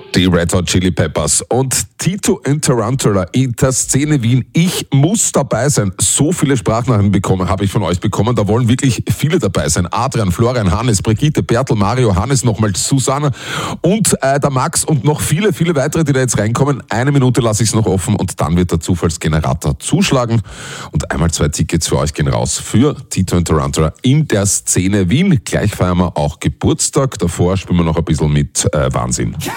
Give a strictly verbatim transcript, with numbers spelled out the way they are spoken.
Die Red Hot Chili Peppers und Tito und Tarantula in der Szene Wien. Ich muss dabei sein. So viele Sprachnachrichten bekommen, habe ich von euch bekommen. Da wollen wirklich viele dabei sein. Adrian, Florian, Hannes, Brigitte, Bertel, Mario, Hannes, nochmal Susanne und äh, der Max und noch viele, viele weitere, die da jetzt reinkommen. Eine Minute lasse ich es noch offen und dann wird der Zufallsgenerator zuschlagen. Und einmal zwei Tickets für euch gehen raus für Tito und Tarantula in der Szene Wien. Gleich feiern wir auch Geburtstag. Davor spielen wir noch ein bisschen mit äh, Wahnsinn.